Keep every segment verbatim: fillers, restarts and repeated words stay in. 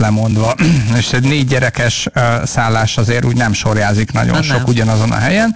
lemondva, és egy négy gyerekes szállás azért úgy nem sorjázik nagyon Na sok nem. ugyanazon a helyen.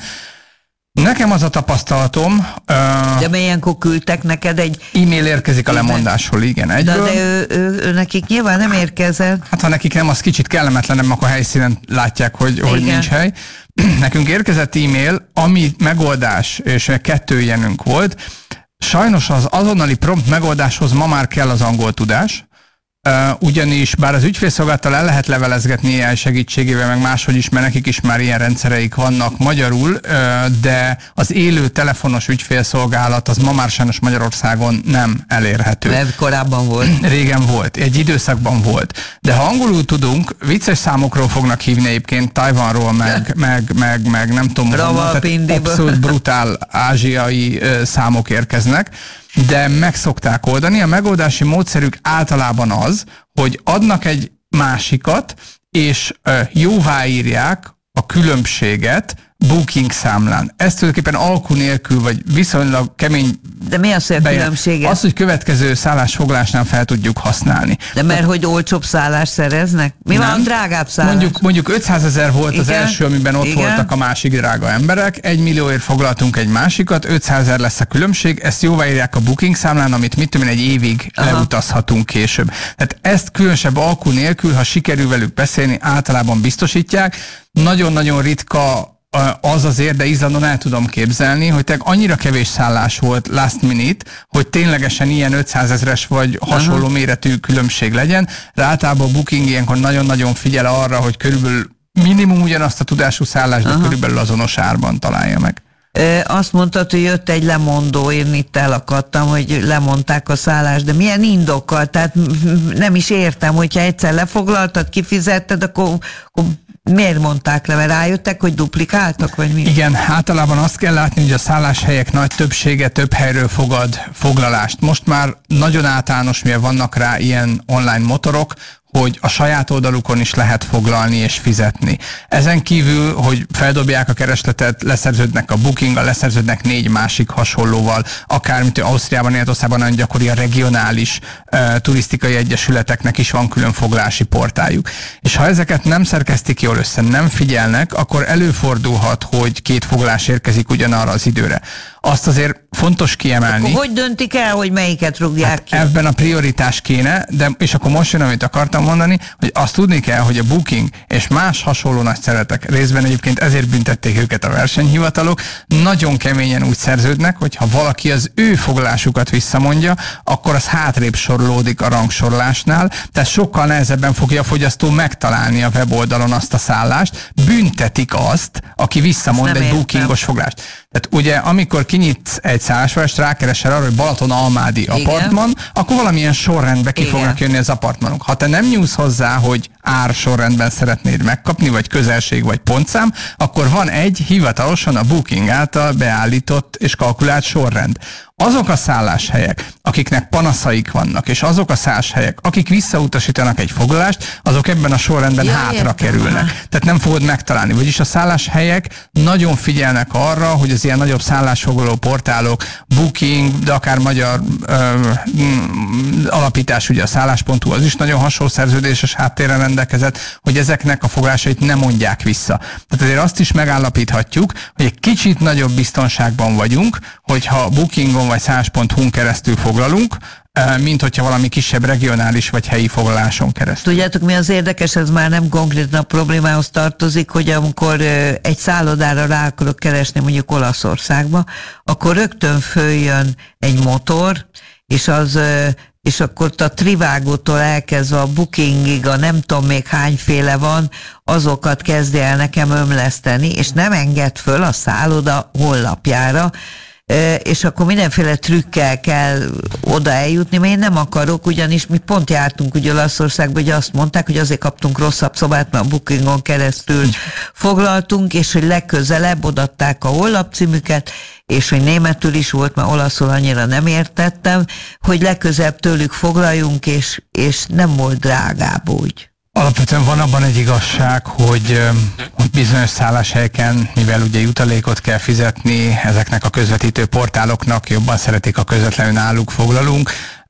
Nekem az a tapasztalatom... De uh, ilyenkor küldtek neked egy... E-mail érkezik a lemondásról, igen, egyből. De, de ő, ő, ő nekik nyilván nem érkezett. Hát ha nekik nem, az kicsit kellemetlenem, akkor a helyszínen látják, hogy, hogy nincs hely. Nekünk érkezett e-mail, ami megoldás, és kettő ilyenünk volt. Sajnos az azonnali prompt megoldáshoz ma már kell az angol tudás, Uh, ugyanis bár az ügyfélszolgálattal el lehet levelezgetni á i segítségével, meg máshogy is, mert nekik is már ilyen rendszereik vannak magyarul, uh, de az élő telefonos ügyfélszolgálat az ma már sajnos Magyarországon nem elérhető. Mert korábban volt. Régen volt, egy időszakban volt. De ha angolul tudunk, vicces számokról fognak hívni egyébként, Tajvanról, meg, meg, meg, meg nem tudom, abszolút brutál ázsiai uh, számok érkeznek, de meg szokták oldani. A megoldási módszerük általában az, hogy adnak egy másikat, és uh, jóváírják a különbséget booking számlán. Ez tulajdonképpen alkú nélkül, vagy viszonylag kemény... De mi az, hogy a különbséget? Az, hogy következő szállásfoglalásnál fel tudjuk használni. De mert hogy olcsóbb szállást szereznek? Mi nem. van drágább szállás? Mondjuk, mondjuk ötszázezer volt Igen? az első, amiben ott Igen? voltak a másik drága emberek, egy millióért foglaltunk egy másikat, ötszázezer lesz a különbség, ezt jóváírják a booking számlán, amit mit tudom én, egy évig Aha. leutazhatunk később. Tehát ezt különösebb alkú nélkül, ha sikerül velük beszélni, általában biztosítják. Nagyon-nagyon ritka az azért, de Izlandon el tudom képzelni, hogy tényleg annyira kevés szállás volt last minute, hogy ténylegesen ilyen ötszázezres vagy hasonló Aha. méretű különbség legyen. De általában a booking ilyenkor nagyon-nagyon figyel arra, hogy körülbelül minimum ugyanazt a tudású szállást, de Aha. körülbelül azonos árban találja meg. Azt mondtad, hogy jött egy lemondó, én itt elakadtam, hogy lemondták a szállást, de milyen indokkal? Tehát nem is értem, hogyha egyszer lefoglaltad, kifizetted, akkor, akkor miért mondták le? Mert rájöttek, hogy duplikáltak, vagy mi? Igen, általában azt kell látni, hogy a szálláshelyek nagy többsége több helyről fogad foglalást. Most már nagyon általános, mivel vannak rá ilyen online motorok, hogy a saját oldalukon is lehet foglalni és fizetni. Ezen kívül, hogy feldobják a keresletet, leszerződnek a bookinggal, leszerződnek négy másik hasonlóval, akár mint Ausztriában, Németországban nagyon gyakori a regionális uh, turisztikai egyesületeknek is van külön foglalási portáljuk. És ha ezeket nem szerkesztik jól össze, nem figyelnek, akkor előfordulhat, hogy két foglalás érkezik ugyanarra az időre. Azt azért fontos kiemelni. Akkor hogy döntik el, hogy melyiket rúgják hát ki? Ebben a prioritás kéne, de és akkor most jön, amit akartam mondani, hogy azt tudni kell, hogy a Booking és más hasonló nagy szeretek, részben egyébként ezért büntették őket a versenyhivatalok, nagyon keményen úgy szerződnek, hogy ha valaki az ő foglalásukat visszamondja, akkor az hátrébb sorolódik a rangsorolásnál, tehát sokkal nehezebben fogja a fogyasztó megtalálni a weboldalon azt a szállást, büntetik azt, aki visszamond egy értem. bookingos foglalást. Tehát ugye, amikor kinyitsz egy szállásfoglalást, rákeresel arra, hogy Balaton-Almádi apartman, akkor valamilyen sorrendbe ki Igen. fognak jönni az apartmanok. Ha te nem nyúlsz hozzá, hogy ár sorrendben szeretnéd megkapni, vagy közelség, vagy pontszám, akkor van egy hivatalosan a Booking által beállított és kalkulált sorrend. Azok a szálláshelyek, akiknek panaszaik vannak, és azok a szálláshelyek, akik visszautasítanak egy foglalást, azok ebben a sorrendben ja, hátra értem. kerülnek. Tehát nem fogod megtalálni. Vagyis a szálláshelyek nagyon figyelnek arra, hogy az ilyen nagyobb szállásfoglaló portálok, Booking, de akár magyar ö, alapítás, ugye a szállás pont hu, az is nagyon hasonló szerződéses háttérrel rendelkezett, hogy ezeknek a foglalásait nem mondják vissza. Tehát azért azt is megállapíthatjuk, hogy egy kicsit nagyobb biztonságban vagyunk, hogyha Bookingon vagy szállás pont hu-n keresztül foglalunk, mint hogyha valami kisebb regionális vagy helyi foglaláson keresztül. Tudjátok, mi az érdekes, ez már nem konkrétan a problémához tartozik, hogy amikor egy szállodára rá akarok keresni mondjuk Olaszországba, akkor rögtön följön egy motor, és az és akkor a Trivágótól elkezdve a Bookingig, a nem tudom még hányféle van, azokat kezdje el nekem ömleszteni, és nem enged föl a szálloda honlapjára, és akkor mindenféle trükkel kell oda eljutni, mert én nem akarok, ugyanis mi pont jártunk ugye Olaszországban, hogy azt mondták, hogy azért kaptunk rosszabb szobát, mert a Bookingon keresztül foglaltunk, és hogy legközelebb odaadták a honlapcímüket, és hogy németül is volt, mert olaszul annyira nem értettem, hogy legközelebb tőlük foglaljunk, és, és nem volt drágább úgy. Alapvetően van abban egy igazság, hogy, hogy bizonyos szálláshelyeken, mivel ugye jutalékot kell fizetni, ezeknek a közvetítő portáloknak jobban szeretik, a közvetlenül náluk foglalunk.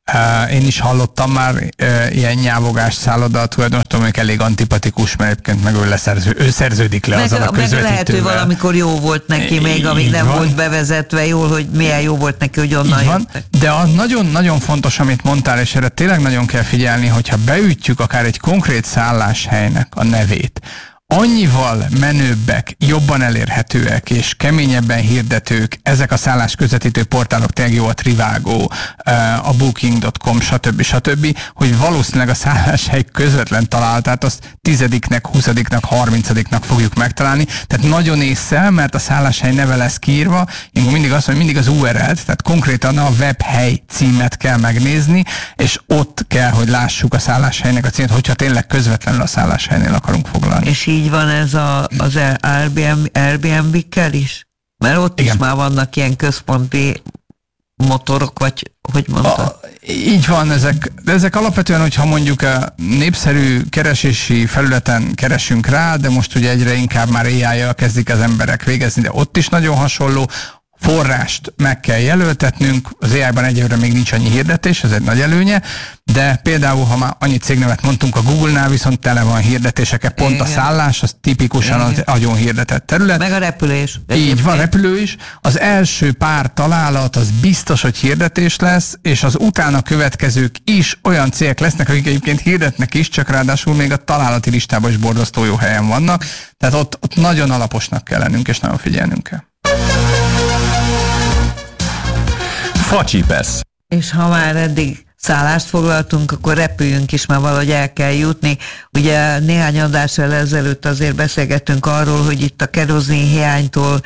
Én is hallottam már ilyen nyávogás szálloda tulajdonostól, amelyik elég antipatikus, mert egyébként meg ő, leszerző, ő szerződik le meg, azzal a közvetítővel. Meg lehet, hogy valamikor jó volt neki, még amíg nem van. Volt bevezetve jól, hogy milyen jó volt neki, hogy onnan jöttek. De az nagyon-nagyon fontos, amit mondtál, és erre tényleg nagyon kell figyelni, hogyha beütjük akár egy konkrét szálláshelynek a nevét, annyival menőbbek, jobban elérhetőek és keményebben hirdetők ezek a szállás közvetítő portálok, tényleg jó a Trivago, a booking pont com, stb. stb., hogy valószínűleg a szálláshely közvetlen találatát azt tizediknek, huszadiknak, harmincadiknak fogjuk megtalálni. Tehát nagyon észre, mert a szálláshely neve lesz kiírva, én mindig azt mondom, mindig az u er el-t, tehát konkrétan a webhely címet kell megnézni, és ott kell, hogy lássuk a szálláshelynek a címet, hogyha tényleg közvetlenül a szálláshelynél akarunk foglalni. És így van ez a, az Airbnb-kkel is? Mert ott igen. Is már vannak ilyen központi motorok, vagy hogy mondtad? A, így van, ezek, de ezek alapvetően, hogyha mondjuk a népszerű keresési felületen keresünk rá, de most ugye egyre inkább már á í-jal kezdik az emberek végezni, de ott is nagyon hasonló, forrást meg kell jelöltetnünk, az á í-ban egyelőre még nincs annyi hirdetés, ez egy nagy előnye, de például, ha már annyi cégnevet mondtunk, a Google-nál viszont tele van hirdetésekkel, pont igen. A szállás, az tipikusan igen. Az nagyon hirdetett terület. Meg a repülés. Így van, repülő is. Az első pár találat, az biztos, hogy hirdetés lesz, és az utána következők is olyan cégek lesznek, akik egyébként hirdetnek is, csak ráadásul még a találati listában is borzasztó jó helyen vannak, tehát ott, ott nagyon alaposnak kell lennünk, és nagyon figyelnünk kell. Facsipesz. És ha már eddig szállást foglaltunk, akkor repüljünk is, mert valahogy el kell jutni. Ugye néhány adással ezelőtt azért beszélgettünk arról, hogy itt a kerozin hiánytól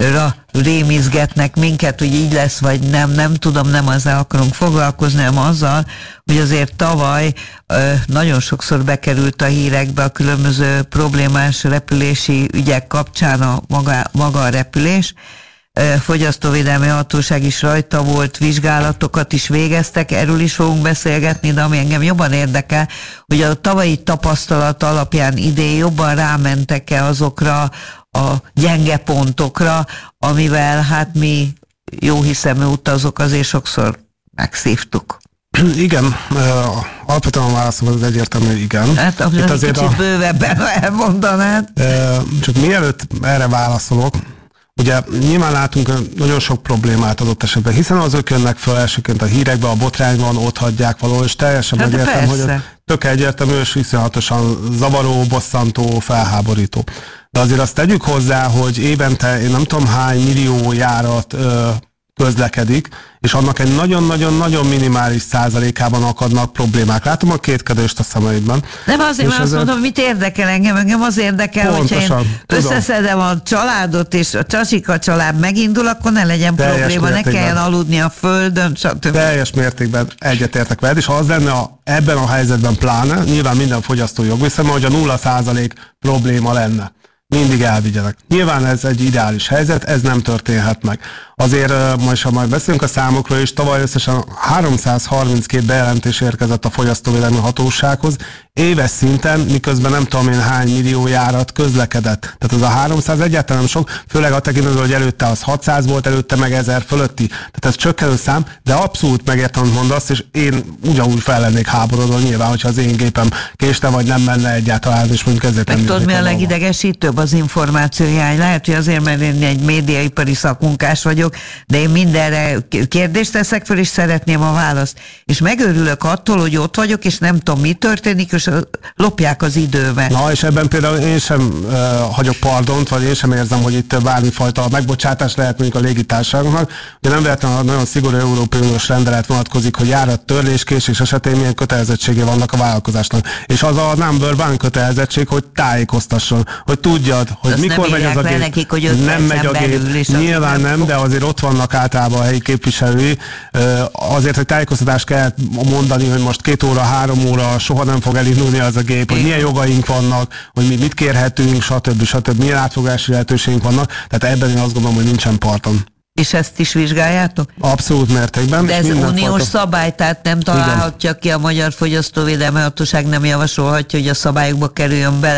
rémizgetnek minket, hogy így lesz, vagy nem, nem tudom, nem azzal akarunk foglalkozni, hanem azzal, hogy azért tavaly nagyon sokszor bekerült a hírekbe a különböző problémás repülési ügyek kapcsán a maga, maga a repülés. Fogyasztóvédelmi Hatóság is rajta volt, vizsgálatokat is végeztek, erről is fogunk beszélgetni, de ami engem jobban érdekel, hogy a tavalyi tapasztalat alapján idén jobban rámentek-e azokra a gyenge pontokra, amivel hát mi jó hiszemű utazók azért sokszor megszívtuk. Igen, uh, alapvetően a válaszom az egyértelmű, igen. Hát az Itt azért kicsit a, bővebben elmondanád. Uh, csak mielőtt erre válaszolok, ugye nyilván látunk nagyon sok problémát adott esetben, hiszen azok jönnek fel elsőként a hírekbe, a botrányban, ott hagyják valahol, és teljesen hát megértem, hogy tök egyértelmű, és iszonyatosan zavaró, bosszantó, felháborító. De azért azt tegyük hozzá, hogy évente én nem tudom hány millió járat ö, közlekedik, és annak egy nagyon-nagyon-nagyon minimális százalékában akadnak problémák. Látom a kétkedést a szemeidben. Nem azért, mert azt mondom, mit érdekel engem, engem az érdekel, pontosan, hogyha én tudom. Összeszedem a családot, és a Csasika család megindul, akkor ne legyen teljes probléma, mértékben. Ne kelljen aludni a földön, stb. Teljes mértékben egyetértek veled, és ha az lenne a, ebben a helyzetben pláne, nyilván minden fogyasztó jogviszonyban, hogy a nulla százalék probléma lenne. Mindig elvigyenek. Nyilván ez egy ideális helyzet, ez nem történhet meg. Azért most, ha majd beszélünk a számokról is, tavaly összesen háromszázharminckét bejelentés érkezett a Fogyasztóvédelmi Hatósághoz, éves szinten, miközben nem tudom én hány millió járat közlekedett. Tehát az a háromszáz egyáltalán nem sok, főleg a tekintetben, hogy előtte az hatszáz volt, előtte meg ezer fölötti. Tehát ez csökkenő szám, de abszolút megértem, hogy mondasz, és én ugyanúgy fel lennék háborodva nyilván, hogyha az én gépem késte, vagy nem menne egyáltalán, és mondjuk ezért nem. Meg tudod, mi a legidegesítőbb? Az információhiány. Lehet, hogy azért, mert én egy médiaipari szakmunkás vagyok, de én mindenre kérdést teszek föl, és szeretném a választ. És megőrülök attól, hogy ott vagyok, és nem tudom, mi történik, és lopják az időbe. Na, és ebben például én sem uh, hagyok pardont, vagy én sem érzem, hogy itt bármifajta megbocsátás lehet mondjuk a légitársaságoknak. Ugye nem véletlenül nagyon szigorú Európai Uniós rendelet vonatkozik, hogy járat törlés, késés esetén milyen kötelezettségei vannak a vállalkozásnak. És az a number one kötelezettség, hogy tájékoztasson, hogy tudjad, hogy azt mikor megy az a gép. Nekik, hogy nem megy a gép. Nyilván nem, de azért ott vannak általában a helyi képviselői. Azért, hogy tájékoztatást kell mondani, hogy most két óra, három óra soha nem fog elindulni az a gép, hogy milyen jogaink vannak, hogy mi mit kérhetünk, stb. stb. Milyen átfogási lehetőségünk vannak. Tehát ebben én azt gondolom, hogy nincsen parton. És ezt is vizsgáljátok? Abszolút mértékben. De ez uniós fajta... szabály, tehát nem találhatja ki a Magyar Fogyasztóvédelmi Hatóság, nem javasolhatja, hogy a szabályokba kerüljön bele,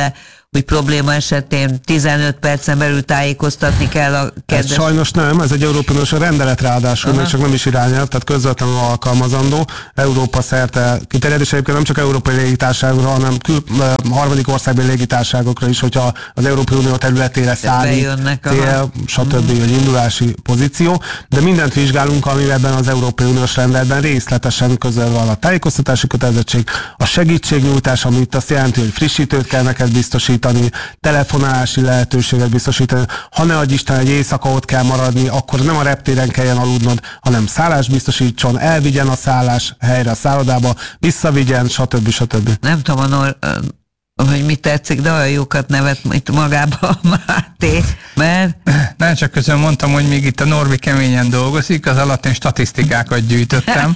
hogy probléma esetén tizenöt percen belül tájékoztatni kell a kedves... Ez sajnos nem, ez egy Európai Uniós rendelet ráadásul, még csak nem is irányelv, tehát közvetlenül alkalmazandó, Európa szerte kiterjed, és egyébként nem csak európai légitársaságra, hanem kül, harmadik országbeli légitársaságokra is, hogyha az Európai Unió területére szállít, cél, stb. Egy indulási pozíció, de mindent vizsgálunk, ami ebben az Európai Uniós rendeletben részletesen közölve van a tájékoztatási kötelezettség, a segítségnyújtás, ami itt azt jelenti, hogy frissítőt kell neked biztosítani, telefonálási lehetőséget biztosítani, ha ne adj Isten, egy éjszaka ott kell maradni, akkor nem a reptéren kelljen aludnod, hanem szállást biztosítson, elvigyen a szállás helyre a szállodába, visszavigyen, stb. stb. Nem tudom, a Nor- hogy mit tetszik, de olyan jókat nevet itt magába a Máté, mert... Nem csak közben mondtam, hogy még itt a Norbi keményen dolgozik, az alatt én statisztikákat gyűjtöttem.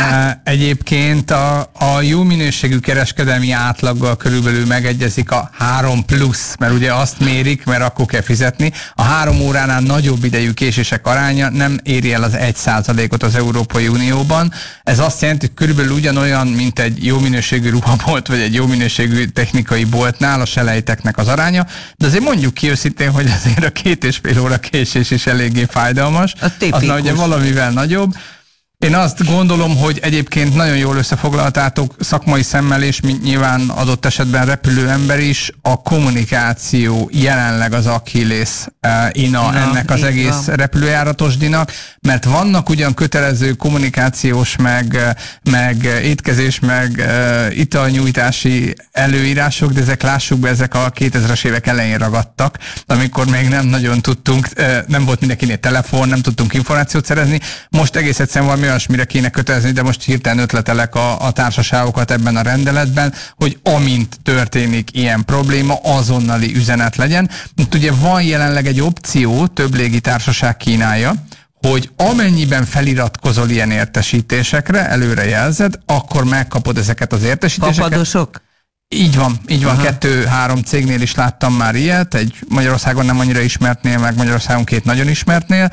Egyébként a, a jó minőségű kereskedelmi átlaggal körülbelül megegyezik a három plusz, mert ugye azt mérik, mert akkor kell fizetni. A három óránál nagyobb idejű késések aránya nem éri el az egy százalékot az Európai Unióban. Ez azt jelenti, hogy körülbelül ugyanolyan, mint egy jó minőségű ruhabolt, vagy egy jó minőségű technikai boltnál a selejteknek az aránya, de azért mondjuk ki őszintén, hogy azért a két és fél óra késés is eléggé fájdalmas. Az na, ugye valamivel nagyobb. Én azt gondolom, hogy egyébként nagyon jól összefoglaltátok szakmai szemmel, és mint nyilván adott esetben repülő ember is, a kommunikáció jelenleg az Achilles ina ennek az egész repülőjáratosdinak, mert vannak ugyan kötelező kommunikációs, meg, meg étkezés, meg italnyújtási előírások, de ezek lássuk be, ezek a kétezres évek elején ragadtak, amikor még nem nagyon tudtunk, nem volt mindenkinél telefon, nem tudtunk információt szerezni. Most egész egyszerűen valami olyasmire kéne kötelezni, de most hirtelen ötletelek a, a társaságokat ebben a rendeletben, hogy amint történik ilyen probléma, azonnali üzenet legyen. Itt ugye van jelenleg egy opció, több légitársaság kínálja, hogy amennyiben feliratkozol ilyen értesítésekre, előre jelzed, akkor megkapod ezeket az értesítéseket. Papadosok? Így van, így van, kettő-három cégnél is láttam már ilyet, egy Magyarországon nem annyira ismertnél, meg Magyarországon két nagyon ismertnél.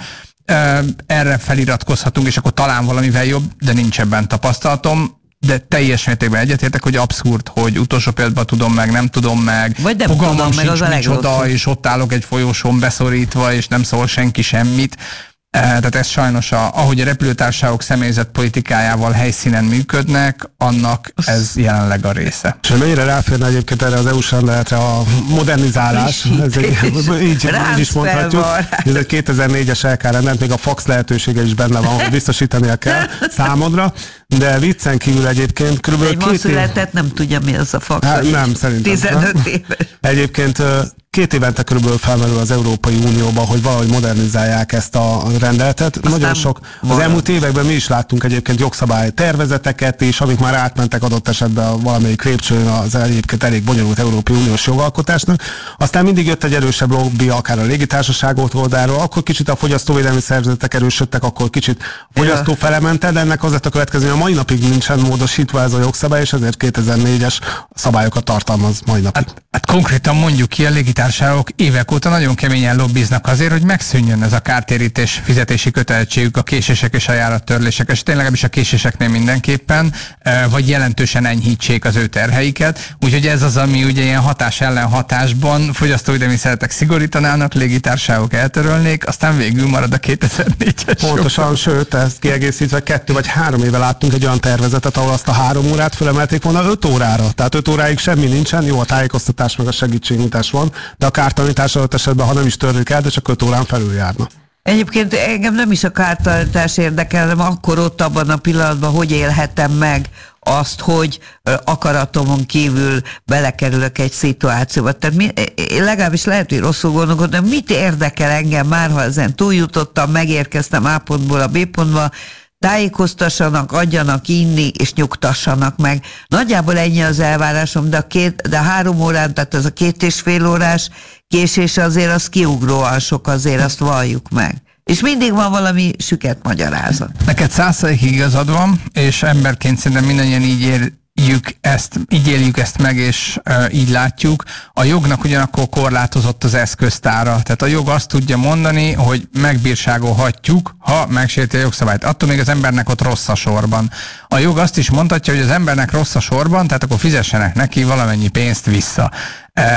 Erre feliratkozhatunk, és akkor talán valamivel jobb, de nincs ebben tapasztalatom, de teljes mértékben egyetértek, hogy abszurd, hogy utolsó pillanatban tudom meg, nem tudom meg, vagy nem fogalmam tudom, sincs, meg az micsoda, és ott állok egy folyosón beszorítva, és nem szól senki semmit. Tehát ez sajnos, a, ahogy a repülőtársaságok személyzet politikájával helyszínen működnek, annak ez jelenleg a része. És mennyire ráférne egyébként erre az é u-s rendeletre a modernizálás? Ez egy, így, így is mondhatjuk. Ez egy kétezer-négyes el ká rendelet, még a fax lehetősége is benne van, hogy biztosítania kell számodra, de viccen kívül egyébként körülbelül egy két született, nem tudja, mi az a fax. Hát, nem, szerintem. tizenöt éves. Egyébként két évente körülbelül felmerül az Európai Unióba, hogy valahogy modernizálják ezt a rendeletet. Aztán nagyon sok, az elmúlt években mi is láttunk egyébként jogszabály tervezeteket, és amik már átmentek adott esetben valamelyik lépcsőn az egyébként elég bonyolult Európai Uniós jogalkotásnak. Aztán mindig jött egy erősebb lobby, akár a légitársaságok oldalról, akkor kicsit a fogyasztóvédelmi szervezetek erősödtek, akkor kicsit a fogyasztó felemente, de ennek az lett a következő, a mai napig nincsen módosítva ez a jogszabály, és ezért kétezer-négyes szabályokat tartalmaz mai napig. Hát, hát konkrétan mondjuk ki, a légitársaságok évek óta nagyon keményen lobbiznak azért, hogy megszűnjön ez a kártérítés fizetési kötelezettségük a késések és a járattörlések, és tényleg is a késéseknél mindenképpen, vagy jelentősen enyhítsék az ő terheiket. Úgyhogy ez az, ami ugye ilyen hatás ellen hatásban fogyasztóvédelmi szeretek szigorítanának, légitársaságok eltörölnék, aztán végül marad a kétezer-négyes. Pontosan, sőt, ezt kiegészítve kettő vagy három éve láttunk egy olyan tervezetet, ahol azt a három órát fölemelték volna öt órára. Tehát öt óráig semmi nincsen, jó, a tájékoztatás meg a segítségnyújtás van, de a kártalanítás adott esetben, ha nem is törlik el, de csak öt órán felül járna. Egyébként engem nem is a kártalanítás érdekel, hanem akkor ott abban a pillanatban, hogy élhetem meg azt, hogy akaratomon kívül belekerülök egy szituációba. Tehát mi, legalábbis lehet, hogy rosszul gondolkodom, de mit érdekel engem már, ha ezen túljutottam, megérkeztem A pontból a B pontba, tájékoztassanak, adjanak inni, és nyugtassanak meg. Nagyjából ennyi az elvárásom, de a, két, de a három órán, tehát az a két és fél órás késés azért az kiugróan sok, azért azt valljuk meg. És mindig van valami süket magyarázat. Neked százszerékig igazad van, és emberként szerintem mindannyian így éljük ezt, így éljük ezt meg, és e, így látjuk. A jognak ugyanakkor korlátozott az eszköztára. Tehát a jog azt tudja mondani, hogy megbírságolhatjuk, ha megsérti a jogszabályt. Attól még az embernek ott rossz a sorban. A jog azt is mondhatja, hogy az embernek rossz a sorban, tehát akkor fizessenek neki valamennyi pénzt vissza. E,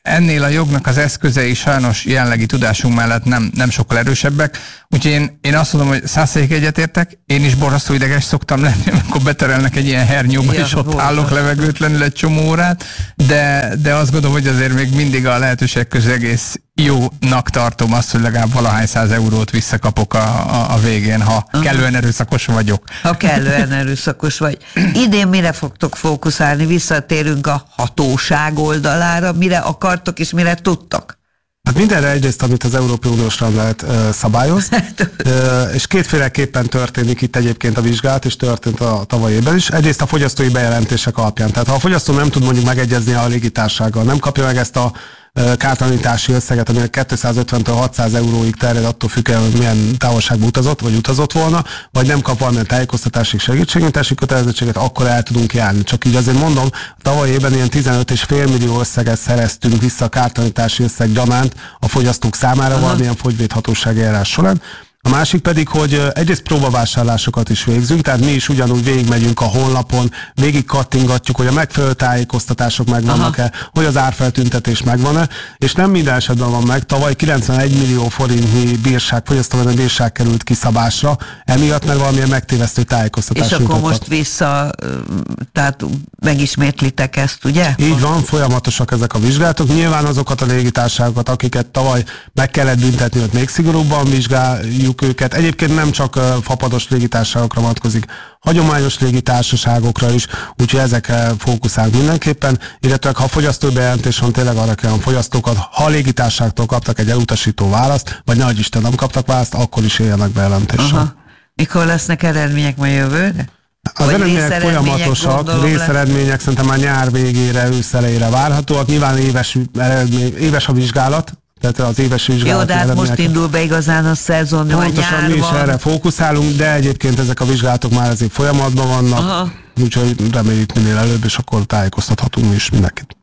ennél a jognak az eszközei sajnos jelenlegi tudásunk mellett nem, nem sokkal erősebbek, úgyhogy én, én azt mondom, hogy száz százalékig egyetértek, én is borzasztó ideges szoktam lenni, amikor beterelnek egy ilyen hernyóba, ja, és ott borzasztó. Állok levegőtlenül egy csomó órát, de, de azt gondolom, hogy azért még mindig a lehetőség közül egész jónak tartom azt, hogy legalább valahány száz eurót visszakapok a, a, a végén, ha uh-huh. kellően erőszakos vagyok. Ha kellően erőszakos vagy. Idén mire fogtok fókuszálni? Visszatérünk a hatóság oldalára, mire akartok és mire tudtok? Hát mindenre egyrészt, amit az Európai Uniós rendelet uh, szabályoz, uh, és kétféleképpen történik itt egyébként a vizsgálat, és történt a tavaly évben is. Egyrészt a fogyasztói bejelentések alapján. Tehát ha a fogyasztó nem tud mondjuk megegyezni a légitársággal, nem kapja meg ezt a kártalanítási összeget, ami kétszázötventől hatszáz euróig terjed, attól függően, hogy milyen távolságba utazott, vagy utazott volna, vagy nem kap valamilyen tájékoztatási segítségnyújtási kötelezettséget, akkor el tudunk járni. Csak így azért mondom, tavaly évben ilyen tizenöt és fél millió összeget szereztünk vissza a kártalanítási összeg gyanánt a fogyasztók számára Aha. valamilyen fogyvédhatósági eljárás során. A másik pedig, hogy egyrészt próbavásárlásokat is végzünk, tehát mi is ugyanúgy végigmegyünk a honlapon, végig kattingatjuk, hogy a megfelelő tájékoztatások megvannak-e, hogy az árfeltüntetés megvan-e, és nem minden esetben van meg. Tavaly kilencvenegy millió forintnyi bírság, fogyasztóvédelmi bírság került kiszabásra, emiatt, mert valamilyen megtévesztő tájékoztatás. És akkor jutott. Most vissza, tehát megismétlitek ezt, ugye? Így van, folyamatosak ezek a vizsgálatok. Nyilván azokat a légitársaságokat, akiket tavaly meg kellett büntetni, hogy még szigorúbban vizsgáljuk őket. Egyébként nem csak uh, fapados légitársaságokra vonatkozik, hagyományos légitársaságokra is, úgyhogy ezekre fókuszálunk mindenképpen, illetve ha fogyasztói bejelentés van, tényleg arra kell a fogyasztókat, ha a légitársaságtól kaptak egy elutasító választ, vagy nehogy Isten nem kaptak választ, akkor is éljenek bejelentéssel. Aha. Mikor lesznek eredmények majd jövőre? Az eredmények folyamatosak, részeredmények szerintem már nyár végére, ősz elejére várhatóak, nyilván éves, eredmény, éves a vizsgálat, tehát az éves vizsgálat. Jó, de hát most indul be igazán a szezon, vagy pontosan mi is erre fókuszálunk, de egyébként ezek a vizsgálatok már azért folyamatban vannak, Aha. úgyhogy reméljük minél előbb, és akkor tájékoztathatunk mi is mindenkit.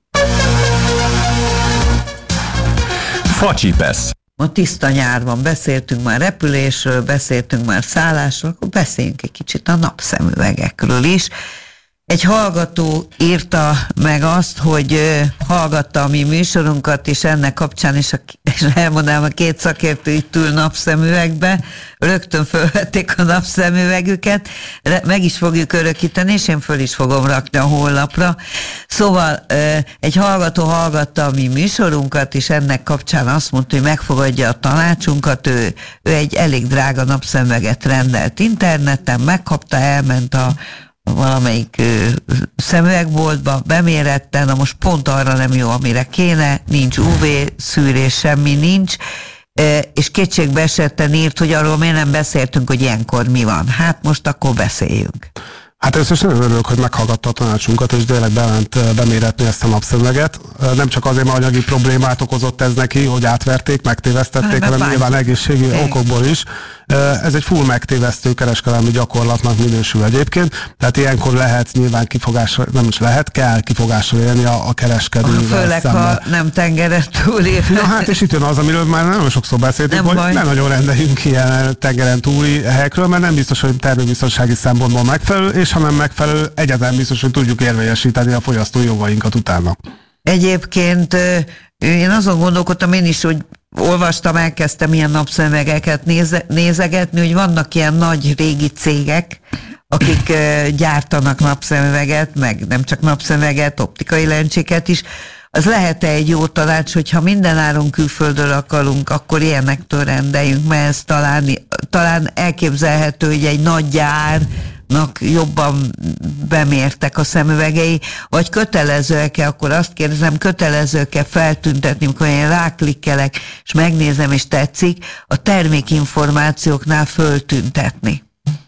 Facsipesz. Ma tiszta nyár van, beszéltünk már repülésről, beszéltünk már szállásról, akkor beszéljünk egy kicsit a napszemüvegekről is. Egy hallgató írta meg azt, hogy hallgatta a mi műsorunkat, és ennek kapcsán is, a, és elmondanám, a két szakértő itt ül napszemüvegbe, rögtön fölvették a napszemüvegüket, meg is fogjuk örökíteni, és én föl is fogom rakni a honlapra. Szóval egy hallgató hallgatta a mi műsorunkat, és ennek kapcsán azt mondta, hogy megfogadja a tanácsunkat, ő, ő egy elég drága napszemüveget rendelt interneten, megkapta, elment a valamelyik ö, szemüvegboltba, bemérette, na most pont arra nem jó, amire kéne, nincs ú vé szűrés, semmi nincs, ö, és kétségbe esetten írt, hogy arról miért nem beszéltünk, hogy ilyenkor mi van. Hát most akkor beszéljünk. Hát először is nagyon örülök, hogy meghallgatta a tanácsunkat, és tényleg bement beméretni ezt a napszemüveget. Nem csak azért, mert anyagi problémát okozott ez neki, hogy átverték, megtévesztették, hanem nyilván egészségi é. okokból is. Ez egy full megtévesztő kereskedelmi gyakorlatnak minősül egyébként, tehát ilyenkor lehet nyilván kifogásra, nem is lehet, kell kifogásra élni a, a kereskedővel. Főleg, szemben. Ha nem tengeren túli. Na hát, és itt jön az, amiről már nagyon sokszor beszéltünk, nem hogy baj. Ne nagyon rendeljünk ilyen tengeren túli helyekről, mert nem biztos, hogy termékbiztonsági szempontból megfelelő, és ha nem megfelelő, egyáltalán biztos, hogy tudjuk érvényesíteni a fogyasztói jogainkat utána. Egyébként én azon gondolkodtam én is, hogy olvastam, elkezdtem ilyen napszemüvegeket néze, nézegetni, hogy vannak ilyen nagy régi cégek, akik uh, gyártanak napszemüveget, meg nem csak napszemüveget, optikai lencséket is. Az lehet-e egy jó tanács, hogyha mindenáron külföldről akarunk, akkor ilyenektől rendeljünk, mert ez talán, talán elképzelhető, hogy egy nagy gyárnak jobban bemértek a szemüvegei, vagy kötelezőek-e, akkor azt kérdezem, kötelezőek-e feltüntetni, amikor én ráklikkelek, és megnézem, és tetszik, a termékinformációknál föltüntetni.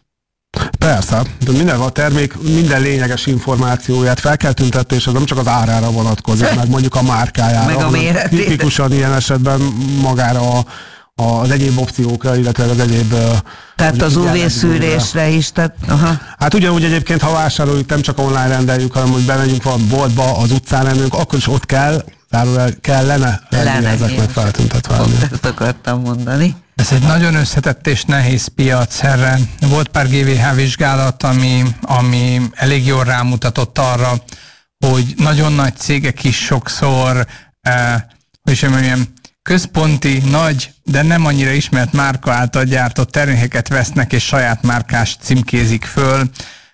Persze, de minden a termék minden lényeges információját fel kell tüntetni, és ez nem csak az árára vonatkozik, meg mondjuk a márkájára. Meg a méretére. Tipikusan ilyen esetben magára a, az egyéb opciókra, illetve az egyéb... Tehát az ú vé szűrésre is, tehát... Aha. Hát ugyanúgy egyébként, ha vásároljuk, nem csak online rendeljük, hanem hogy bemegyünk valami boltba, az utcán lennünk, akkor is ott kell, zárójel kellene lenni ezeknek feltüntetve. Ezt akartam mondani. Ez egy nagyon összetett és nehéz piac erre. Volt pár gé vé há vizsgálat, ami, ami elég jól rámutatott arra, hogy nagyon nagy cégek is sokszor hogy is mondjam, központi, nagy, de nem annyira ismert márka által gyártott termékeket vesznek, és saját márkás címkézik föl.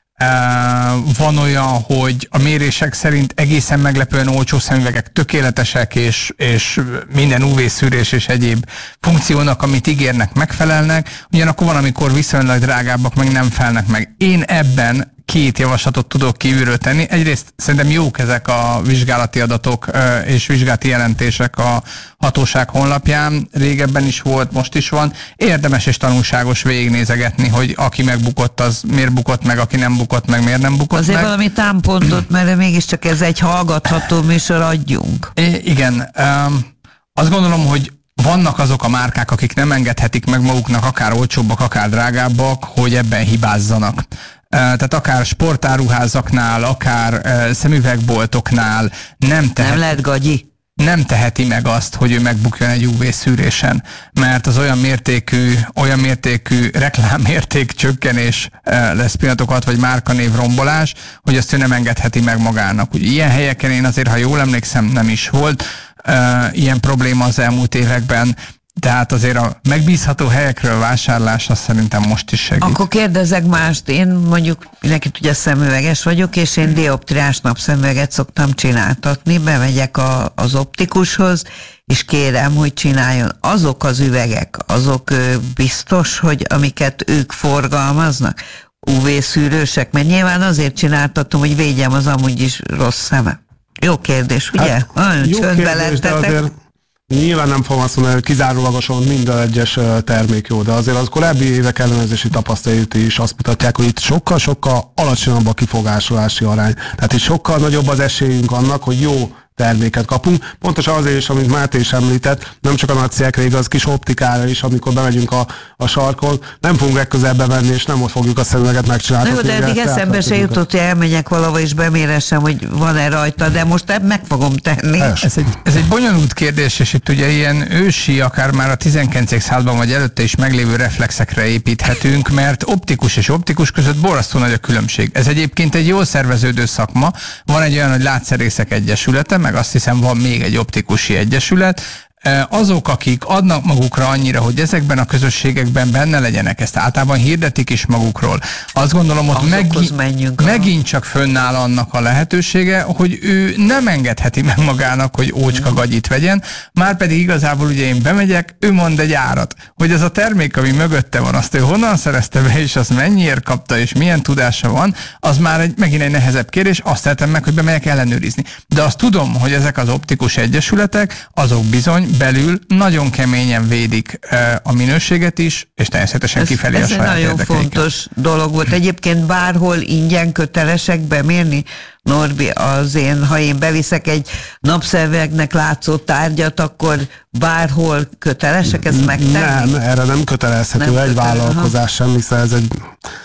Van olyan, hogy a mérések szerint egészen meglepően olcsó szemüvegek tökéletesek, és, és minden ú vé-szűrés és egyéb funkciónak, amit ígérnek, megfelelnek. Ugyanakkor van, amikor viszonylag drágábbak, meg nem felnek meg. Én ebben két javaslatot tudok kívülről tenni. Egyrészt szerintem jók ezek a vizsgálati adatok és vizsgálati jelentések a hatóság honlapján. Régebben is volt, most is van. Érdemes és tanulságos végignézegetni, hogy aki megbukott, az miért bukott meg, aki nem bukott meg, miért nem bukott Azért meg. valami támpontot, mert mégiscsak ez egy hallgatható műsor, adjunk. I- igen. Um, azt gondolom, hogy vannak azok a márkák, akik nem engedhetik meg maguknak, akár olcsóbbak, akár drágábbak, hogy ebben hibázzanak. Tehát akár sportáruházaknál, akár szemüvegboltoknál nem teheti, nem lehet gagyi. nem teheti meg azt, hogy ő megbukjon egy ú vé-szűrésen, mert az olyan mértékű, olyan mértékű reklámérték csökkenés lesz pillanatokat, vagy márkanév rombolás, hogy azt ő nem engedheti meg magának. Ugye ilyen helyeken én azért, ha jól emlékszem, nem is volt ilyen probléma az elmúlt években, tehát azért a megbízható helyekről vásárlás az szerintem most is segít. Akkor kérdezek mást. Én mondjuk, neked ugye szemüveges vagyok, és én dioptriás napszemüveget szoktam csináltatni, bemegyek a, az optikushoz, és kérem, hogy csináljon. Azok az üvegek, azok ö, biztos, hogy amiket ők forgalmaznak, ú vé-szűrősek, mert nyilván azért csináltatom, hogy védjem az amúgy is rossz szeme. Jó kérdés, ugye? Hát, nagyon csöndbe lettetek. Nyilván nem fogom azt mondani, hogy kizárólagosan minden egyes termék jó, de azért az korábbi évek ellenőrzési tapasztalatai is azt mutatják, hogy itt sokkal-sokkal alacsonyabb a kifogásolási arány. Tehát itt sokkal nagyobb az esélyünk annak, hogy jó terméket kapunk. Pontosan azért is, amit Máté is említett, nem csak a nagy cégekre igaz, kis optikára is, amikor bemegyünk a, a sarkon, nem fogunk legközelebb menni, és nem ott fogjuk a szemüveget megcsinálni. Na jó, de eddig eszembe se jutott, hogy elmenjek valahova és beméressem, hogy van-e rajta, de most meg fogom tenni. Ez egy, ez egy bonyolult kérdés, és itt ugye ilyen ősi, akár már a tizenkilencedik században vagy előtte is meglévő reflexekre építhetünk, mert optikus és optikus között borzasztó nagy a különbség. Ez egyébként egy jól szerveződő szakma. Van egy olyan, hogy Látszerészek Egyesülete, meg azt hiszem van még egy optikusi egyesület. Azok, akik adnak magukra annyira, hogy ezekben a közösségekben benne legyenek, ezt általában hirdetik is magukról. Azt gondolom, hogy megint, megint csak fönnáll annak a lehetősége, hogy ő nem engedheti meg magának, hogy ócska gagyit vegyen, már pedig igazából ugye én bemegyek, ő mond egy árat, hogy ez a termék, ami mögötte van, azt ő honnan szerezte be, és azt mennyiért kapta, és milyen tudása van, az már egy, megint egy nehezebb kérdés, azt tettem meg, hogy bemegyek ellenőrizni. De azt tudom, hogy ezek az optikus egyesületek, azok bizony belül nagyon keményen védik a minőséget is, és természetesen kifelé a saját érdekeiket. Ez egy nagyon fontos dolog volt. Egyébként bárhol ingyen kötelesek bemérni? Norbi, az én, ha én beviszek egy napszemüvegnek látszó tárgyat, akkor bárhol kötelesek ezt megtenni? Nem, erre nem kötelezhető nem egy kötele, vállalkozás sem, hiszen ez egy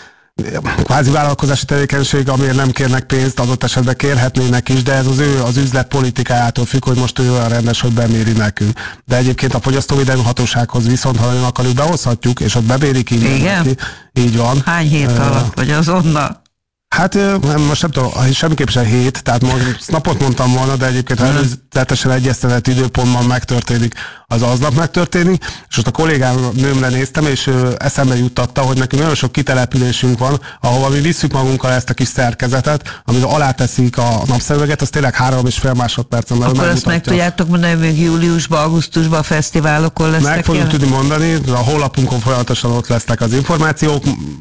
kvázi vállalkozási tevékenység, amiért nem kérnek pénzt, adott esetben kérhetnének is, de ez az ő az üzletpolitikájától függ, hogy most ő olyan rendes, hogy beméri nekünk. De egyébként a Fogyasztóvédelmi Hatósághoz viszont, ha nagyon akarjuk, behozhatjuk, és ott bemérik ingyen neki. Így van. Hány hét uh, alatt, vagy azonnal? Hát most nem tudom, semmiképp sem hét, tehát most napot mondtam volna, de egyébként ha előzetesen egyeztetett időpontban megtörténik, az aznap megtörténik, és ott a kollégám nőmre néztem, és eszembe juttatta, hogy nekünk nagyon sok kitelepülésünk van, ahova mi visszük magunkkal ezt a kis szerkezetet, amit alá teszik a napszemüveget, az tényleg három és fél másodpercen belül megmutatja. Akkor azt meg tudjátok mondani, hogy még júliusban, augusztusban a fesztiválokon lesznek? Meg fogjuk tudni mondani, a honlapunkon folyamatosan ott lesznek az információk,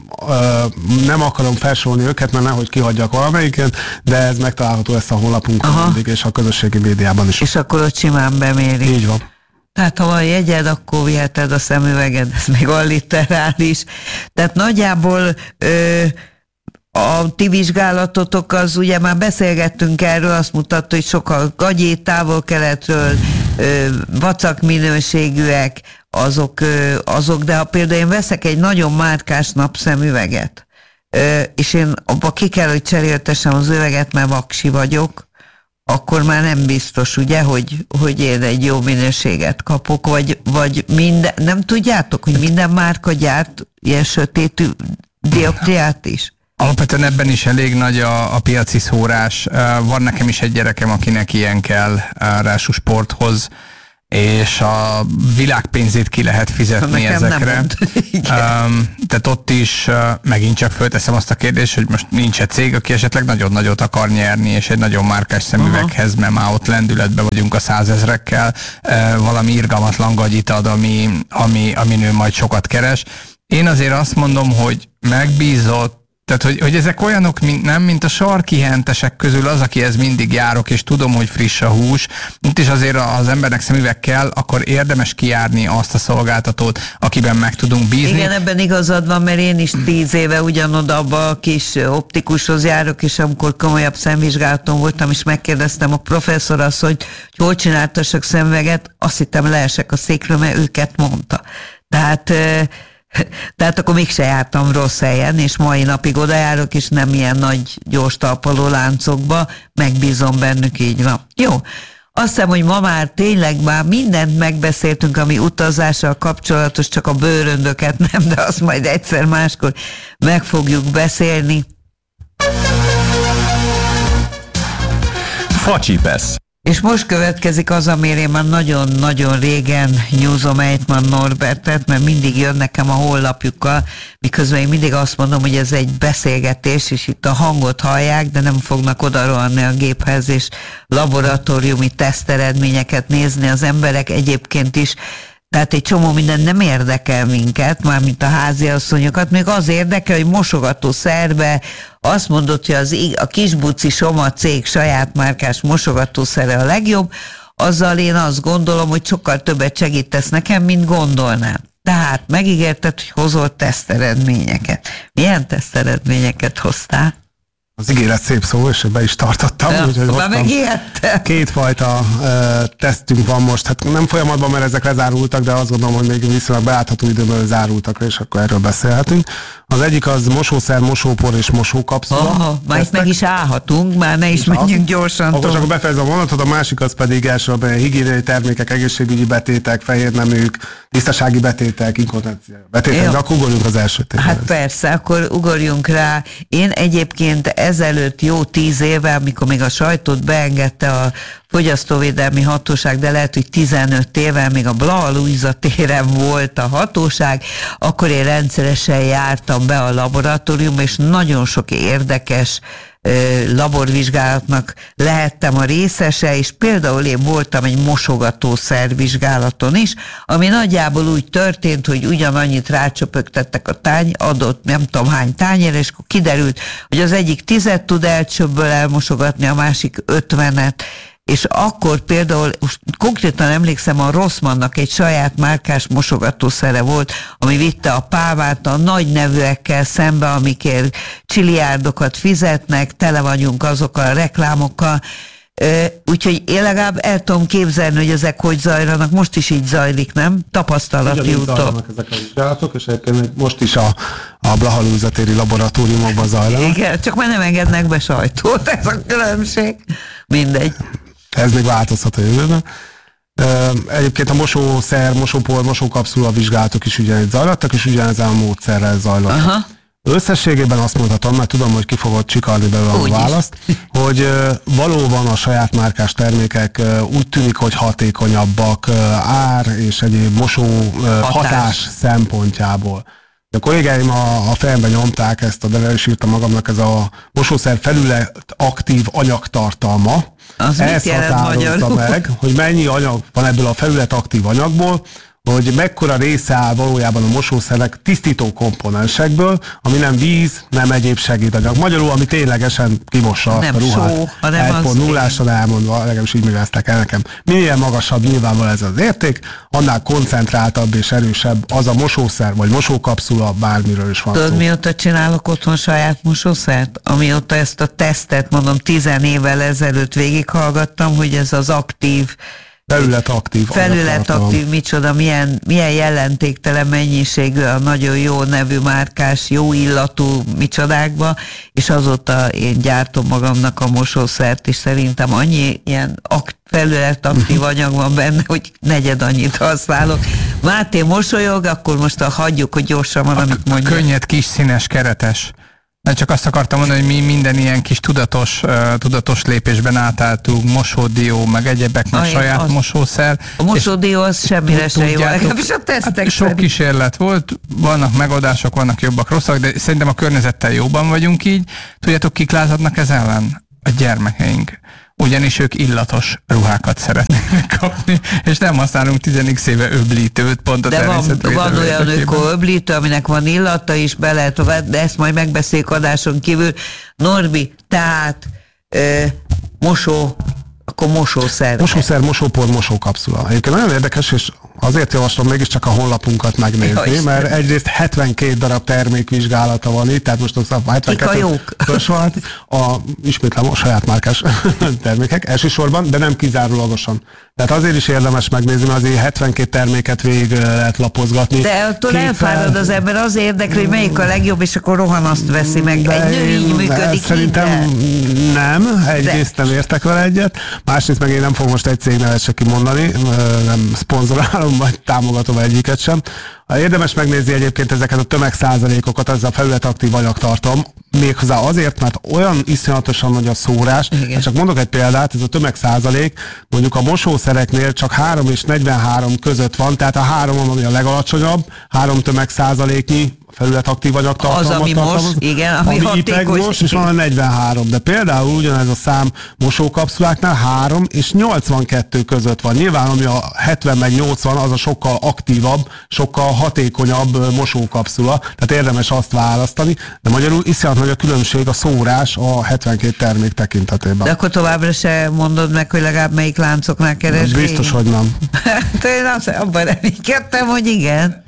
nem akarom felsorolni őket, mert nehogy kihagyjak valamelyiket, de ez megtalálható lesz a honlapunkon mindig, és a közösségi médiában is. És akkor ott simán beméri. Így van. Tehát ha van jegyed, akkor viheted a szemüveged, ez még alliterális. Tehát nagyjából ö, a ti vizsgálatotok az, ugye már beszélgettünk erről, azt mutatta, hogy sokkal gagyi, távol-keletről, ö, vacak minőségűek, azok, ö, azok, de ha például én veszek egy nagyon márkás napszemüveget, ö, és én abba ki kell, hogy cseréltessem az üveget, mert vaksi vagyok, akkor már nem biztos, ugye, hogy, hogy én egy jó minőséget kapok, vagy, vagy minden, nem tudjátok, hogy minden márka gyárt ilyen sötétű dioptriát is? Alapvetően ebben is elég nagy a, a piaci szórás. Van nekem is egy gyerekem, akinek ilyen kell rású sporthoz, és a világ pénzét ki lehet fizetni nekem ezekre. um, tehát ott is uh, megint csak fölteszem azt a kérdést, hogy most nincs egy cég, aki esetleg nagyon nagyot akar nyerni, és egy nagyon márkás szemüveghez, mert már ott lendületben vagyunk a százezrekkel, uh, valami irgalmatlan gagyit ad, ami, ami, ami nő majd sokat keres. Én azért azt mondom, hogy megbízott, tehát, hogy, hogy ezek olyanok, mint, nem, mint a sarkihentesek közül az, akihez mindig járok, és tudom, hogy friss a hús. Itt is azért az embernek szemüveg kell, akkor érdemes kijárni azt a szolgáltatót, akiben meg tudunk bízni. Igen, ebben igazad van, mert én is tíz éve ugyanoda a kis optikushoz járok, és amikor komolyabb szemvizsgálaton voltam, és megkérdeztem a professzor azt, hogy, hogy hol csináltassak szemüveget, azt hittem leesek a székről, mert őket mondta. Tehát... Tehát akkor mégse jártam rossz helyen, és mai napig oda járok, és nem ilyen nagy gyors talpaló láncokba, megbízom bennük, így van. Jó, azt hiszem, hogy ma már tényleg már mindent megbeszéltünk, ami utazással kapcsolatos, csak a bőröndöket nem, de azt majd egyszer máskor meg fogjuk beszélni. Facsipesz. És most következik az, amire én már nagyon-nagyon régen nyúzom Ejtman Norbertet, mert mindig jön nekem a honlapjukkal, miközben én mindig azt mondom, hogy ez egy beszélgetés, és itt a hangot hallják, de nem fognak oda rohanni a géphez, és laboratóriumi teszteredményeket nézni az emberek egyébként is. Tehát egy csomó minden nem érdekel minket, mármint a háziasszonyokat, még az érdekel, hogy mosogató szerbe azt mondott, hogy az, a Kisbuci Soma cég saját márkás mosogatószere a legjobb, azzal én azt gondolom, hogy sokkal többet segítesz nekem, mint gondolnám. Tehát megígérted, hogy hozol teszteredményeket. Milyen teszteredményeket hoztál? Az ígéret szép szó, és be is tartottam. Ja, úgyhogy már megijedtem. Kétfajta uh, tesztünk van most. Hát nem folyamatban, mert ezek lezárultak, de azt gondolom, hogy még viszonylag beátható időben zárultak, és akkor erről beszélhetünk. Az egyik az mosószer, mosópor és mosókapszula. Oh, már itt meg is állhatunk, már ne is menjünk gyorsan. Akkor csak befejezem a vonatot, a másik az pedig elsősorban higiéniai termékek, egészségügyi betétek, fehérneműk, tisztasági betétek, inkontinencia betétek, jó. De akkor ugorjunk az első témára. Hát persze, akkor ugorjunk rá. Én egyébként ezelőtt jó tíz éve, amikor még a sajtót beengedte a Fogyasztóvédelmi Hatóság, de lehet, hogy tizenöt éve, még a Blaha Lujza téren volt a hatóság, akkor én rendszeresen jártam be a laboratóriumba, és nagyon sok érdekes laborvizsgálatnak lehettem a részese, és például én voltam egy mosogatószer vizsgálaton is, ami nagyjából úgy történt, hogy ugyanannyit rácsöpögtettek a tány, adott nem tudom hány tányérra, és akkor kiderült, hogy az egyik tizet tud elcsöbből elmosogatni, a másik ötvenet, és akkor például, most konkrétan emlékszem, a Rossmannnak egy saját márkás mosogatószere volt, ami vitte a pávát a nagy nevűekkel szembe, amikért csiliárdokat fizetnek, tele vagyunk azokkal a reklámokkal, úgyhogy én legalább el tudom képzelni, hogy ezek hogy zajlanak, most is így zajlik, nem? Tapasztalati úton. Ezek a vizsgálatok, és egyébként most is a, a Blaha Lujza téri laboratóriumokban zajlanak. Igen, csak már nem engednek be sajtót, ez a különbség. Mindegy. Ez még változhat a jövőben. Egyébként a mosószer, mosópor, mosókapszula vizsgálatok is ugyanígy zajlottak, és ugyanezen a módszerrel zajlottak. Aha. Összességében azt mondhatom, mert tudom, hogy ki fogod csikarni belőle a választ, hogy valóban a saját márkás termékek úgy tűnik, hogy hatékonyabbak ár és egyéb mosó hatás, hatás szempontjából. A kollégáim a, a fejembe nyomták ezt, a, de el is írtam magamnak, ez a mosószer felület aktív anyagtartalma. Az ezt határozta meg, hogy mennyi anyag van ebből a felület aktív anyagból, hogy mekkora része áll valójában a mosószerek tisztító komponensekből, ami nem víz, nem egyéb segédanyag. Magyarul, ami ténylegesen kimossa azt a ruhát. Só, hanem egy pont nullásan elmondva, legalábbis így magyarázták el nekem. Minél magasabb nyilvánvalóan ez az érték, annál koncentráltabb és erősebb az a mosószer, vagy mosókapszula, bármiről is van szó. Tudod, mióta csinálok otthon saját mosószert? Amióta ezt a tesztet, mondom, tizen évvel ezelőtt végighallgattam, hogy ez az aktív Felület aktív. Felület aktív, micsoda, milyen, milyen jelentéktelen mennyiségű a nagyon jó nevű márkás, jó illatú micsodákba, és azóta én gyártom magamnak a mosószert, és szerintem annyi ilyen akt, felület aktív anyag van benne, hogy negyed annyit használok. Máté mosolyog, akkor most a hagyjuk, hogy gyorsan van, amit mondja. Könnyed, kis, színes, keretes. Na, csak azt akartam mondani, hogy mi minden ilyen kis tudatos, uh, tudatos lépésben átálltunk, mosódió, meg egyebek, meg Aj, saját az, mosószer. A mosódió az semmire se jó, legalábbis a tesztek hát sok kísérlet volt, vannak megoldások, vannak jobbak, rosszak, de szerintem a környezettel jóban vagyunk így. Tudjátok, kik lázadnak ez ellen? A gyermekeink. Ugyanis ők illatos ruhákat szeretnének kapni, és nem használunk tíz éve öblítőt, pont a de van, van olyan öko-öblítő, aminek van illata is, be lehet, de ezt majd megbeszéljük adáson kívül. Norbi, tehát ö, mosó, akkor mosószer. Mosószer, mosópor, mosókapszula. Egyébként nagyon érdekes, és azért javaslom mégiscsak a honlapunkat megnézni, Jaj, mert egyrészt hetvenkét darab termékvizsgálata van itt, tehát most a hetvenkettő van, a, ismétlem a saját márkás termékek elsősorban, de nem kizárólagosan. Tehát azért is érdemes megnézni, mert azért hetvenkét terméket végig lehet lapozgatni. De attól Képen... elfárad az ember, az érdekli, hogy melyik a legjobb, és akkor rohan azt veszi meg. De egy nő így működik. Szerintem így, nem, egyrészt nem értek vele egyet, másrészt meg én nem fogom most egy cég nevet se kimondani, nem szponzorálom, vagy támogatom egyiket sem. Érdemes megnézni egyébként ezeket a tömegszázalékokat, ez a felületaktív anyagtartalom, méghozzá azért, mert olyan iszonyatosan nagy a szórás. Hát csak mondok egy példát, ez a tömegszázalék mondjuk a mosószereknél csak három és negyvenhárom között van, tehát a három, ami a legalacsonyabb, három tömegszázaléknyi felületaktív anyagtartalmat az, ami tartalmaz, most, igen, ami, ami ipegmos, és van a negyvenhárom. De például ugyanez a szám mosókapszuláknál három és nyolcvankettő között van. Nyilván, ami a hetven meg nyolcvan, az a sokkal aktívabb, sokkal hatékonyabb mosókapszula, tehát érdemes azt választani, de magyarul iszonyat nagy a különbség a szórás a hetvenkét termék tekintetében. De akkor továbbra se mondod meg, hogy legalább melyik láncoknál keresgél? Biztos, hogy nem. Én azt abban reménykedtem, hogy igen.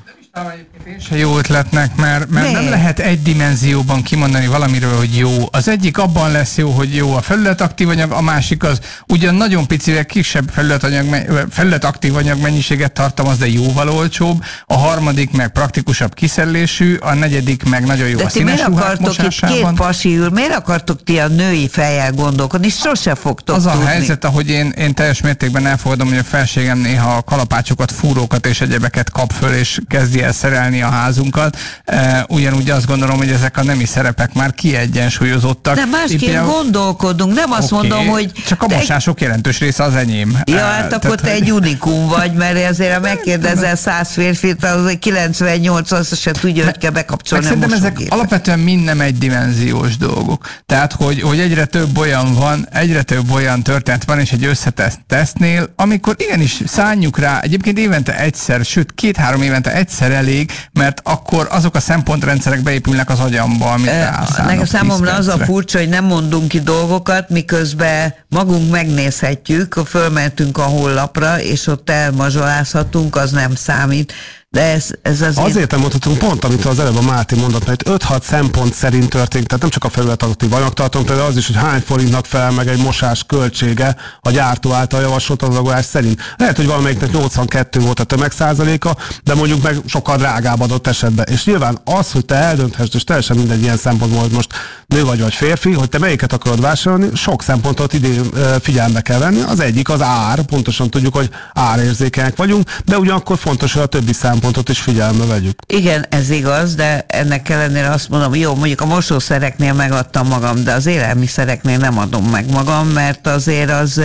Én se jó ötletnek, mert, mert nem lehet egy dimenzióban kimondani valamiről, hogy jó. Az egyik abban lesz jó, hogy jó a felületaktív anyag, a másik az ugyan nagyon picivel kisebb felületaktív anyag mennyiséget tartalmaz, de jóval olcsóbb, a harmadik meg praktikusabb kiszellésű, a negyedik meg nagyon jó de a színes ruhák mosásában. Két pasi ül, miért akartok ti a női fejjel gondolkodni? Sose fogtok Az tudni. A helyzet, ahogy én, én teljes mértékben elfogadom, hogy a felségem néha a kalapácsokat, fúrókat és egyebeket kap föl, és kezdi el szerelni a házunkat. E, ugyanúgy azt gondolom, hogy ezek a nemi szerepek már kiegyensúlyozottak. De másképp Éppen, gondolkodunk, nem azt okay, mondom, hogy... Csak a mosások jelentős része az enyém. Ja, hát akkor te egy unikum vagy, mert azért ha megkérdezel száz férfit, az kilencvennyolc, azt se tudja, hogy kell bekapcsolni a mosógépet. Szerintem ezek alapvetően mind nem egydimenziós dolgok. Tehát, hogy, hogy egyre több olyan van, egyre több olyan történet van, és egy összetett tesztnél, amikor igenis szánjuk rá, egyébként évente egyszer, sőt két-három évente egyszer elég, mert akkor azok a szempontrendszerek beépülnek az agyamba, amit Nekem számomra az a furcsa, hogy nem mondunk ki dolgokat, miközben magunk megnézhetjük, fölmentünk a honlapra, és ott elmazsolázhatunk, az nem számít. De ez, ez azért... Azért nem mondhatunk pont, amit az előbb a Máté mondott, mert öt-hat szempont szerint történik, tehát nem csak a felületaktív anyagtartalom, például az is, hogy hány forintnak felel meg egy mosás költsége a gyártó által javasolt adagolás szerint. Lehet, hogy valamelyiknek nyolcvankettő volt a tömegszázaléka, de mondjuk meg sokkal drágább adott esetben. És nyilván az, hogy te eldönthessd, és teljesen mindegy ilyen szempontból, hogy most nő vagy vagy férfi, hogy te melyiket akarod vásárolni, sok szempontot idén figyelme kell venni. Az egyik az ár, pontosan tudjuk, hogy árérzékenyek vagyunk, de ugyanakkor fontos, hogy a többi szempont pontot is figyelme vegyük. Igen, ez igaz, de ennek ellenére azt mondom, jó, mondjuk a mosószereknél megadtam magam, de az élelmiszereknél nem adom meg magam, mert azért az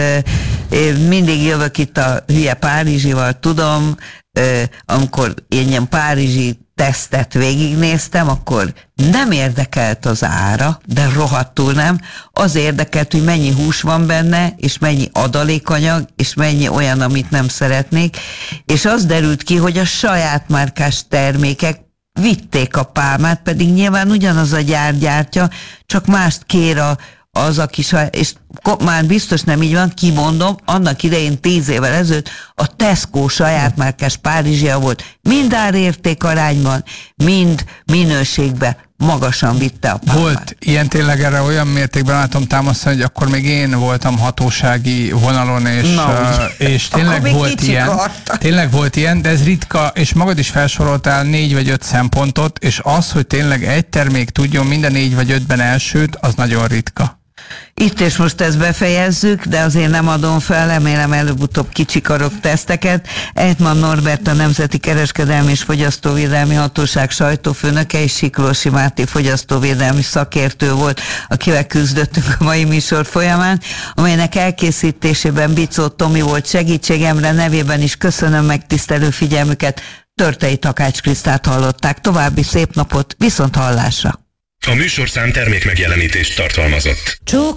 mindig jövök itt a hülye Párizsival, tudom, amikor én ilyen párizsi tesztet végignéztem, akkor nem érdekelt az ára, de rohadtul nem. Az érdekelt, hogy mennyi hús van benne, és mennyi adalékanyag, és mennyi olyan, amit nem szeretnék. És az derült ki, hogy a saját márkás termékek vitték a pálmát, pedig nyilván ugyanaz a gyár gyártja, csak mást kér a az, aki saját, és már biztos nem így van, kimondom, annak idején tíz évvel ezelőtt a Tesco saját márkás Párizsia volt, mind árérték arányban, mind minőségben magasan vitte a pálmát. Volt ilyen tényleg, erre olyan mértékben látom támasztani, hogy akkor még én voltam hatósági vonalon, és, no, uh, és tényleg volt ilyen. Karta. Tényleg volt ilyen, de ez ritka, és magad is felsoroltál négy vagy öt szempontot, és az, hogy tényleg egy termék tudjon minden négy vagy ötben elsőt, az nagyon ritka. Itt és most ezt befejezzük, de azért nem adom fel, remélem előbb-utóbb kicsikarok teszteket. Ejtman Norbert, a Nemzeti Kereskedelmi és Fogyasztóvédelmi Hatóság sajtófőnöke és Siklósi Máté fogyasztóvédelmi szakértő volt, akivel küzdöttünk a mai műsor folyamán, amelynek elkészítésében Bicó Tomi volt segítségemre, nevében is köszönöm megtisztelő figyelmüket. Törtei Takács Krisztát hallották. További szép napot, viszont hallásra! A műsorszám termékmegjelenítést tartalmazott. Csók